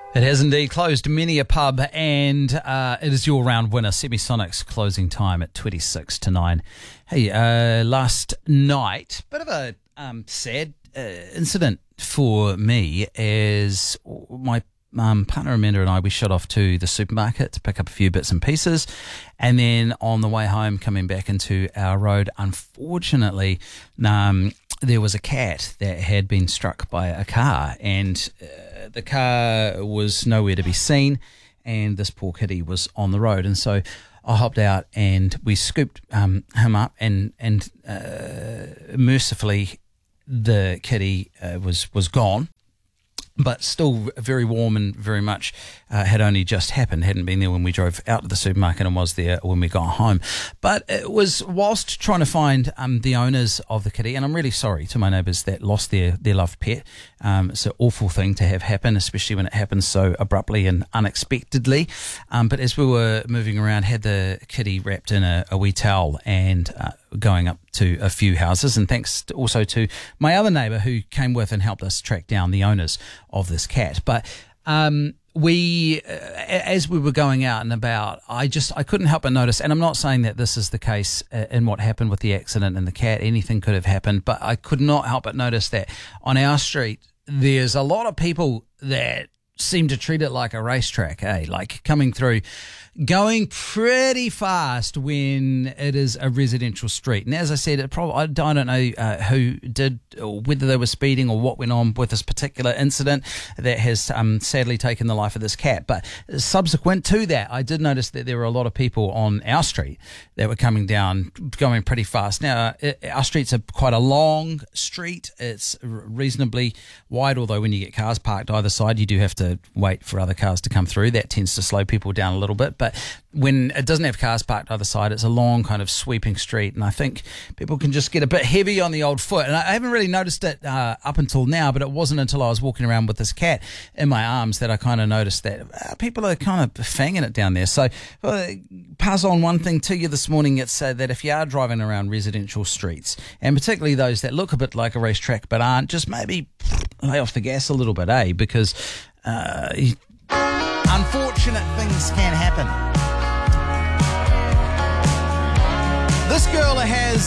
It has indeed closed many a pub, and it is your round winner. Semisonics closing time at 26 to 9. Hey, last night, bit of a sad incident for me as my partner Amanda and I, we shot off to the supermarket to pick up a few bits and pieces, and then on the way home, coming back into our road, unfortunately, there was a cat that had been struck by a car, and the car was nowhere to be seen, and this poor kitty was on the road. And so I hopped out and we scooped him up, and mercifully the kitty was gone, but still very warm and very much had only just happened, hadn't been there when we drove out to the supermarket and was there when we got home. But it was whilst trying to find the owners of the kitty, and I'm really sorry to my neighbours that lost their loved pet. It's an awful thing to have happen, especially when it happens so abruptly and unexpectedly. But as we were moving around, had the kitty wrapped in a wee towel and going up to a few houses, and thanks also to my other neighbour who came with and helped us track down the owners of this cat. But we, as we were going out and about, I couldn't help but notice, and I'm not saying that this is the case in what happened with the accident and the cat, anything could have happened, but I could not help but notice that on our street there's a lot of people that seem to treat it like a racetrack, like coming through, going pretty fast when it is a residential street. And as I said, I don't know who did, or whether they were speeding or what went on with this particular incident that has sadly taken the life of this cat. But subsequent to that, I did notice that there were a lot of people on our street that were coming down, going pretty fast. Now, our street's quite a long street. It's reasonably wide, although when you get cars parked either side, you do have to wait for other cars to come through. That tends to slow people down a little bit. But when it doesn't have cars parked either side, it's a long kind of sweeping street, and I think people can just get a bit heavy on the old foot. And I haven't really noticed it up until now, but it wasn't until I was walking around with this cat in my arms that I kind of noticed that people are kind of fanging it down there. So pass on one thing to you this morning. It's that if you are driving around residential streets, and particularly those that look a bit like a racetrack but aren't, just maybe lay off the gas a little bit, because unfortunate things can happen. This girl has